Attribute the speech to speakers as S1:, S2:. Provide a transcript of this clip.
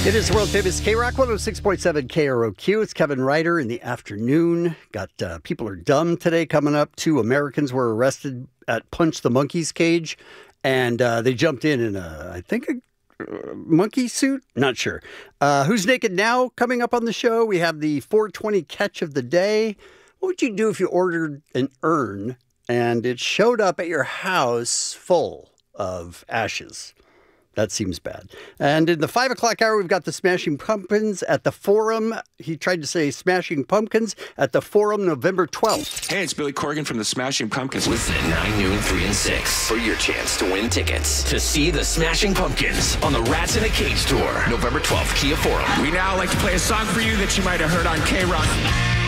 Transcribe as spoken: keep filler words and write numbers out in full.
S1: It is the world famous K-Rock one oh six point seven K R O Q. It's Kevin Ryder in the afternoon. Got uh, People Are Dumb today coming up. Two Americans were arrested at Punch the Monkey's cage, and uh, they jumped in in a, I think, a uh, monkey suit? Not sure. Uh, Who's Naked Now coming up on the show. We have the four twenty catch of the day. What would you do if you ordered an urn and it showed up at your house full of ashes? That seems bad. And in the five o'clock hour, we've got the Smashing Pumpkins at the Forum. He tried to say Smashing Pumpkins at the Forum November twelfth.
S2: Hey, it's Billy Corgan from the Smashing Pumpkins.
S3: Listen at nine, noon, three, and six for your chance to win tickets to see the Smashing Pumpkins on the Rats in a Cage tour, November twelfth, Kia Forum.
S2: We now like to play a song for you that you might have heard on K-Rock.